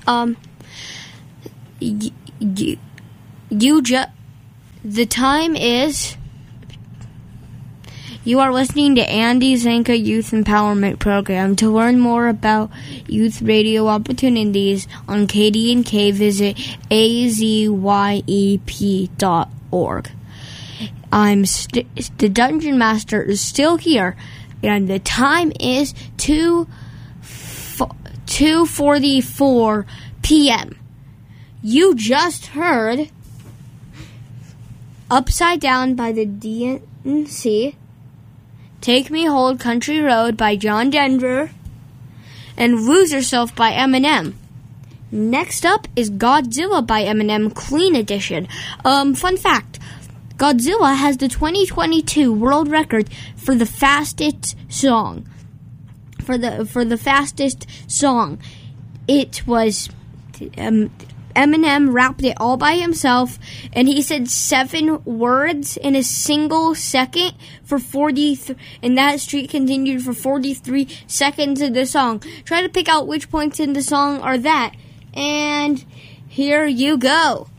The time is. You are listening to Andy Zanka Youth Empowerment Program. To learn more about youth radio opportunities on KD&K, visit azyep.org. The Dungeon Master is still here, and the time is 2:44 p.m. You just heard Upside Down by the DNC, Take Me Hold Country Road by John Denver, and Lose Yourself by Eminem. Next up is Godzilla by Eminem Clean Edition. Fun fact, Godzilla has the 2022 world record for the fastest song. For the fastest song. It was Eminem rapped it all by himself, and he said 7 words in a single second for 43, and that streak continued for 43 seconds of the song. Try to pick out which points in the song are that, and here you go.